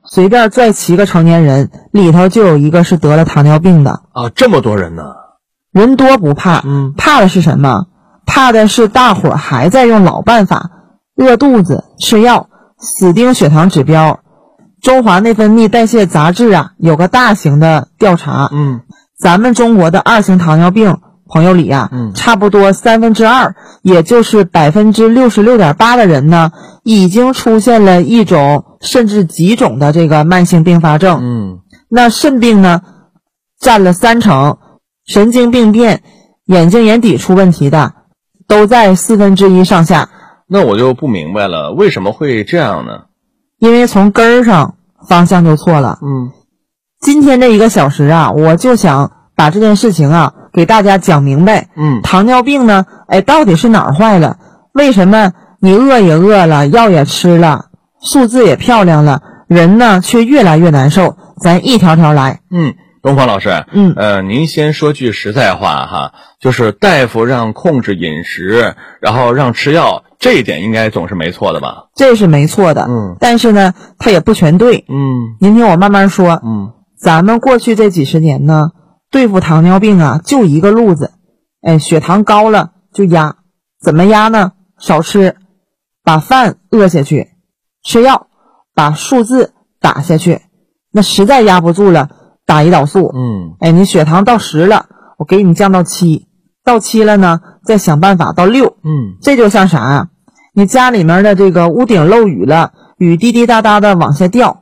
随便拽7个成年人，里头就有一个是得了糖尿病的啊，这么多人呢。 人多不怕，怕的是什么？怕的是大伙还在用老办法，饿肚子吃药，死盯血糖指标。中华内分泌代谢杂志啊有个大型的调查，咱们中国的2型糖尿病朋友里啊，差不多2/3，也就是 66.8% 的人呢，已经出现了一种甚至几种的这个慢性并发症。那肾病呢占了30%，神经病变、眼睛眼底出问题的都在1/4上下。 那我就不明白了，为什么会这样呢？ 因为从根儿上方向就错了。今天这1个小时啊，我就想把这件事情啊给大家讲明白。糖尿病呢，到底是哪儿坏了？为什么你饿也饿了，药也吃了，数字也漂亮了，人呢却越来越难受？咱一条条来。 东方老师，您先说句实在话哈，就是大夫让控制饮食，然后让吃药，这一点应该总是没错的吧？ 这是没错的。但是呢，它也不全对。您听我慢慢说。咱们过去这几十年呢，对付糖尿病啊，就一个路子，血糖高了就压，怎么压呢？少吃，把饭饿下去，吃药，把数字打下去。那实在压不住了，打胰岛素。你血糖到10了，我给你降到7，到7了呢，再想办法到6。这就像啥啊？你家里面的这个屋顶漏雨了，雨滴滴答答的往下掉，